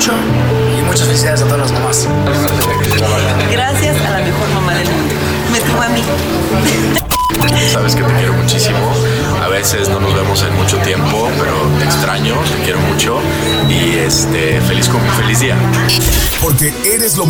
mucho y muchas felicidades a todas las mamás. Gracias a la mejor mamá del mundo. Me tuvo a mí. Sabes que te quiero muchísimo. A veces no nos vemos en mucho tiempo, pero te extraño, te quiero mucho y feliz día. Porque eres lo mejor.